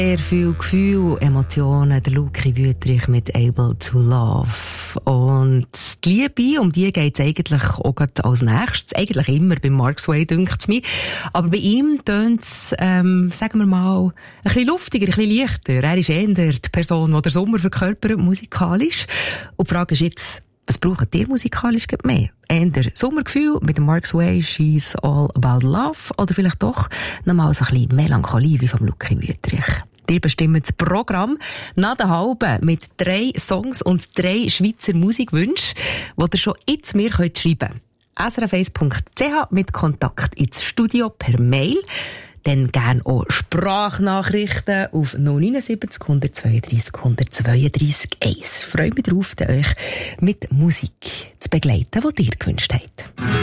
Sehr viel Gefühl, Emotionen, der Luki Wüthrich mit «Able to Love». Und die Liebe, um die geht es eigentlich auch gerade als nächstes. Eigentlich immer bei Mark Sway, dünkt es mir. Aber bei ihm tönt es, sagen wir mal, ein bisschen luftiger, ein bisschen leichter. Er ist eher die Person, die der Sommer verkörpert, musikalisch. Und die Frage ist jetzt, was braucht ihr musikalisch mehr? Eher Sommergefühl mit dem Mark Sway, «She's All About Love», oder vielleicht doch nochmal so ein bisschen Melancholie wie vom Luki Wüthrich? Ihr bestimmt das Programm nach der Halben mit 3 Songs und 3 Schweizer Musikwünschen, die ihr schon jetzt mir schreiben könnt. srf1.ch mit Kontakt ins Studio per Mail. Dann gerne auch Sprachnachrichten auf 079 132 132 1. Freue mich darauf, euch mit Musik zu begleiten, die ihr gewünscht habt.